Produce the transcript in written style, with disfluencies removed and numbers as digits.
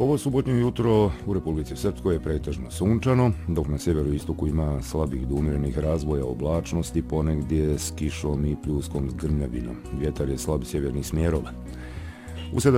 Ovo subotnje jutro u Republici Srpskoj je pretežno sunčano, dok na sjeveroistoku ima slabih do umjerenih razvoja oblačnosti, ponegdje s kišom i pljuskom s grmljavinom. Vjetar je slab sjevernih smjerova. U 7